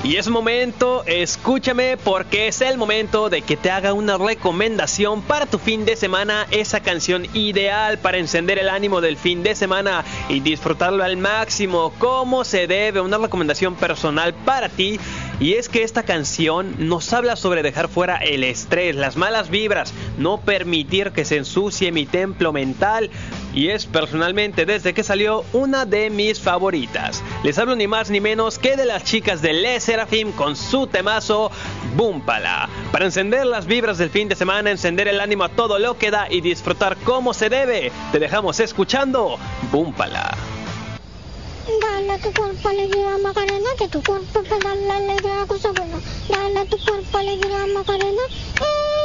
Y es momento, escúchame, porque es el momento de que te haga una recomendación para tu fin de semana, esa canción ideal para encender el ánimo del fin de semana y disfrutarlo al máximo, como se debe, una recomendación personal para ti. Y es que esta canción nos habla sobre dejar fuera el estrés, las malas vibras, no permitir que se ensucie mi templo mental. Y es personalmente, desde que salió, una de mis favoritas. Les hablo ni más ni menos que de las chicas de Le Sserafim con su temazo Búmpala. Para encender las vibras del fin de semana, encender el ánimo a todo lo que da y disfrutar como se debe, te dejamos escuchando Búmpala. Dale a tu cuerpo alegría Macarena, que tu cuerpo para darle alegría a cosa buena. Dale a tu cuerpo alegría Macarena.